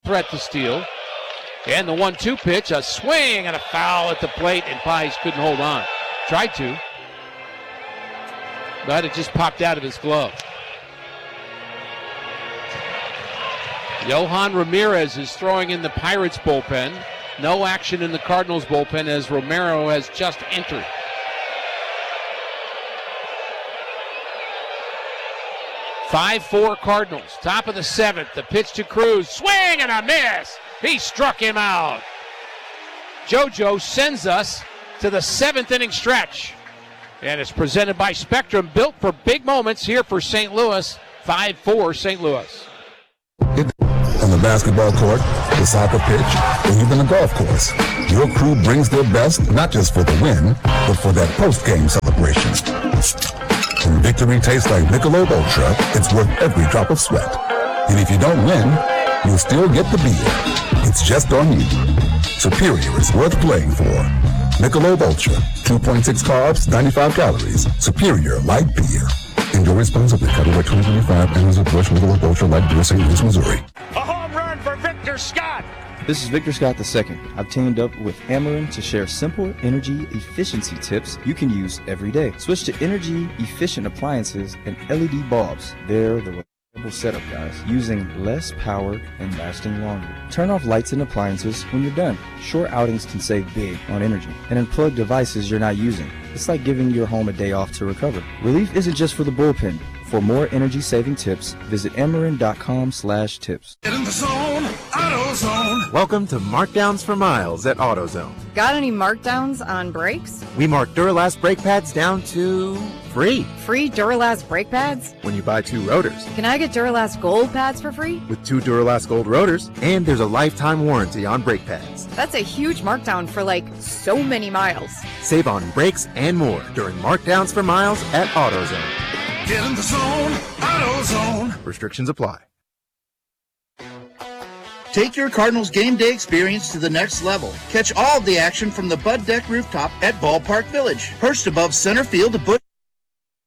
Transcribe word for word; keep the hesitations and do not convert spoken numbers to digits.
threat to steal. And the one two pitch, a swing and a foul at the plate, and Pies couldn't hold on. Tried to, but it just popped out of his glove. Johan Ramirez is throwing in the Pirates bullpen. No action in the Cardinals bullpen as Romero has just entered. five four Cardinals, top of the seventh. The pitch to Cruz, swing and a miss. He struck him out. JoJo sends us to the seventh inning stretch. And it's presented by Spectrum, built for big moments here for Saint Louis. five four Saint Louis. On the basketball court, the soccer pitch, or even the golf course, your crew brings their best not just for the win, but for that post-game celebration. When victory tastes like Michelob Ultra, it's worth every drop of sweat. And if you don't win, you'll still get the beer. It's just on you. Superior is worth playing for. Michelob Ultra, two point six carbs, ninety-five calories. Superior light beer. Enjoy responsibly. Copyright twenty twenty-five. Anheuser-Busch Michelob Ultra Light Beer, Saint Louis, Missouri. A home run for Victor Scott. This is Victor Scott the second. I've teamed up with Ameren to share simple energy efficiency tips you can use every day. Switch to energy efficient appliances and L E D bulbs. They're the reliable setup, guys, using less power and lasting longer. Turn off lights and appliances when you're done. Short outings can save big on energy. And unplug devices you're not using. It's like giving your home a day off to recover. Relief isn't just for the bullpen. For more energy-saving tips, visit Ameren.com slash tips. Get in the zone, AutoZone. Welcome to Markdowns for Miles at AutoZone. Got any markdowns on brakes? We mark Duralast brake pads down to free. Free Duralast brake pads? When you buy two rotors. Can I get Duralast Gold pads for free? With two Duralast Gold rotors, and there's a lifetime warranty on brake pads. That's a huge markdown for like so many miles. Save on brakes and more during Markdowns for Miles at AutoZone. Get in the zone, AutoZone. Restrictions apply. Take your Cardinals game day experience to the next level. Catch all of the action from the Bud Deck rooftop at Ballpark Village. Perched above center field to Busch